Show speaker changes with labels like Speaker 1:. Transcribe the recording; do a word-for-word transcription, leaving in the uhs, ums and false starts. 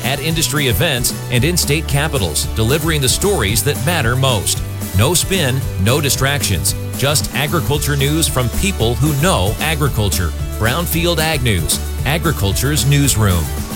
Speaker 1: at industry events, and in state capitals, delivering the stories that matter most. No spin, no distractions, just agriculture news from people who know agriculture. Brownfield Ag News, agriculture's newsroom.